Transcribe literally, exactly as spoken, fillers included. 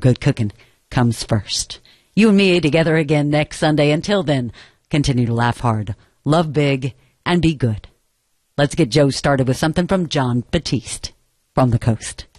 good cooking comes first. You and me together again next Sunday. Until then, continue to laugh hard, love big, and be good. Let's get Joe started with something from Jon Batiste from the coast.